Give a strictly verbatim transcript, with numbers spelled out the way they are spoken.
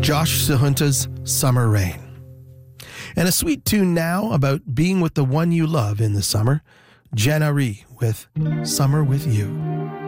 Josh Sahunta's Summer Rain. And a sweet tune now about being with the one you love in the summer, Jenna Rhee with Summer With You.